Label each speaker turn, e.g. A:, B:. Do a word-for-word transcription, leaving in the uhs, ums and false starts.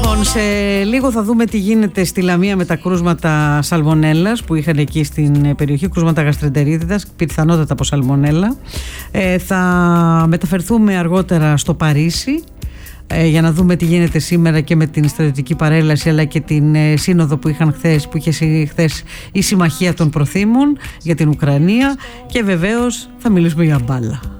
A: Λοιπόν, σε λίγο θα δούμε τι γίνεται στη Λαμία με τα κρούσματα σαλμονέλας που είχαν εκεί στην περιοχή, κρούσματα γαστρεντερίτιδας, πιθανότατα από σαλμονέλα. Ε, θα μεταφερθούμε αργότερα στο Παρίσι ε, για να δούμε τι γίνεται σήμερα και με την στρατιωτική παρέλαση, αλλά και την ε, σύνοδο που, είχαν χθες, που είχε χθες η Συμμαχία των Προθήμων για την Ουκρανία, και βεβαίως θα μιλήσουμε για μπάλα.